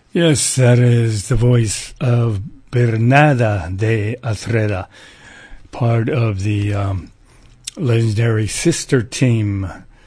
Yes, that is the voice of Bernarda de Atreda, part of the legendary sister team,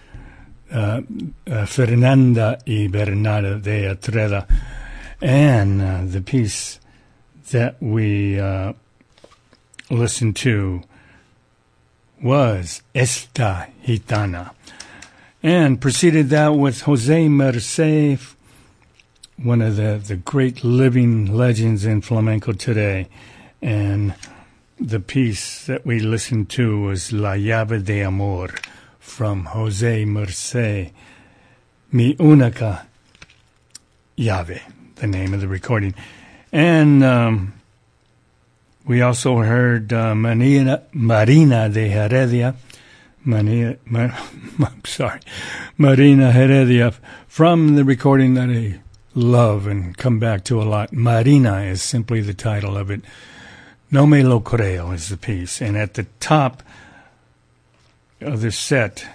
Fernanda y Bernarda de Atreda. And the piece that we listened to was Esta Gitana. And preceded that with Jose Mercé, one of the great living legends in flamenco today. And the piece that we listened to was La Llave de Amor from Jose Mercé, Mi Única Llave, the name of the recording. And we also heard Marina de Heredia, Marina Heredia, from the recording that I love and come back to a lot. Marina is simply the title of it. No Me Lo Creo is the piece. And at the top of the set,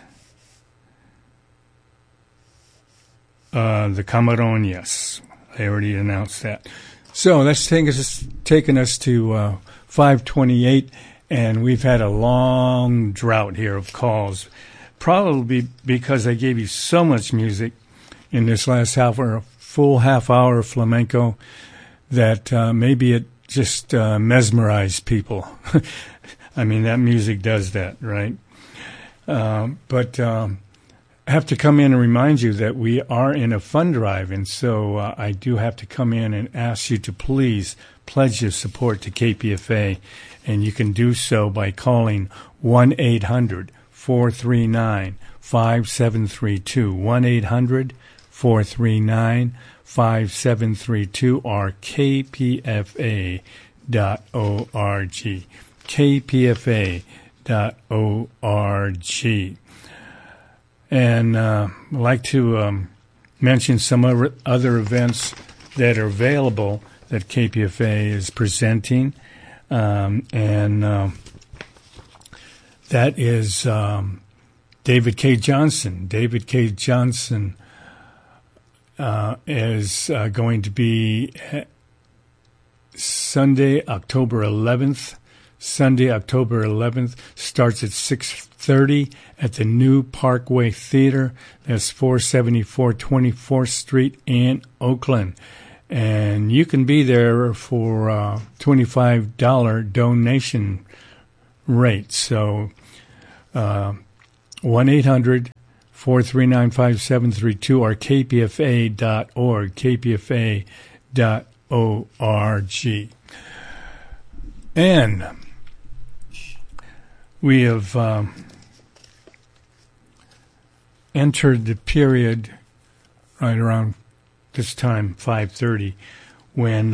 the Camarones. I already announced that. So that's taken us to 5:28, and we've had a long drought here of calls, probably because I gave you so much music in this last full half hour of flamenco that maybe it just mesmerized people. I mean, that music does that, right? But I have to come in and remind you that we are in a fund drive, and so I do have to come in and ask you to please pledge your support to KPFA, and you can do so by calling 1-800-439-5732, 1-800-439-5732, or kpfa.org, kpfa.org. And I'd like to mention some other events that are available that KPFA is presenting. And that is David K. Johnson. David K. Johnson is going to be Sunday, October 11th. Sunday, October 11th, starts at 6:30 at the New Parkway Theater. That's 474 24th Street in Oakland. And you can be there for $25 donation rate. So 1-800-439-5732 or kpfa.org, kpfa.org. And we have entered the period right around this time, 5:30, when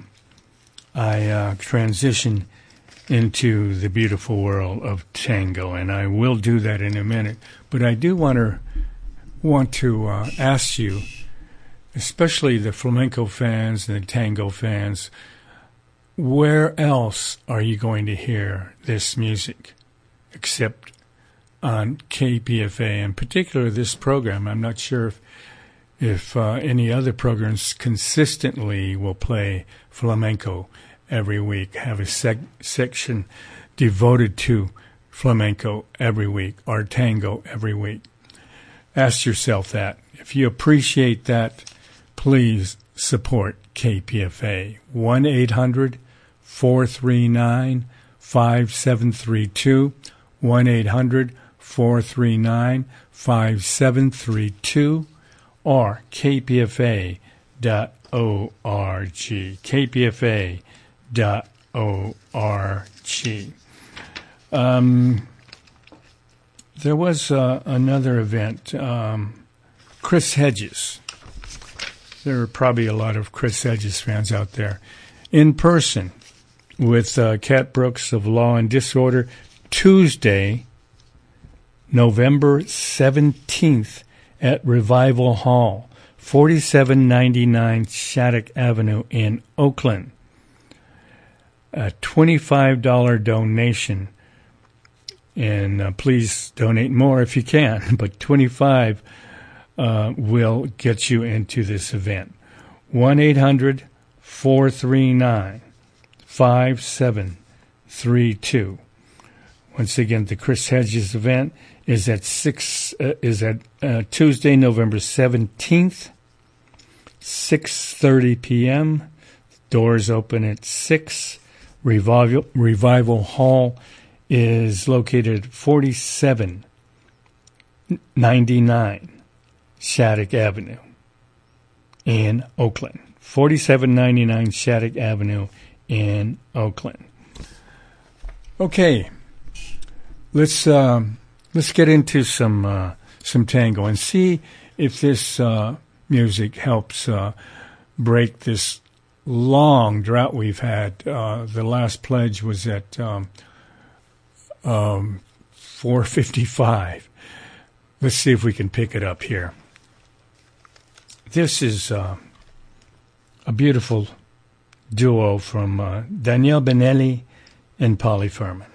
I transition into the beautiful world of tango, and I will do that in a minute. But I do want to ask you, especially the flamenco fans and the tango fans, where else are you going to hear this music except on KPFA, in particular this program? I'm not sure if any other programs consistently will play flamenco every week, have a section devoted to flamenco every week or tango every week. Ask yourself that. If you appreciate that, please support KPFA. 1-800-439-5732, 1-800-439-5732, or kpfa.org, kpfa.org. There was another event, Chris Hedges. There are probably a lot of Chris Hedges fans out there. In person with Cat Brooks of Law and Disorder, Tuesday, November 17th at Revival Hall, 4799 Shattuck Avenue in Oakland. A $25 donation, and please donate more if you can, but $25 will get you into this event. 1-800-439-5732. Once again, the Chris Hedges event is at Tuesday, November 17th, 6:30 p.m. Doors open at 6. Revival Hall is located at 4799 Shattuck Avenue in Oakland. 4799 Shattuck Avenue in Oakland. Okay, let's get into some tango and see if this music helps break this long drought we've had. The last pledge was at 4:55. Let's see if we can pick it up here. This is a beautiful duo from Danielle Benelli and Polly Furman.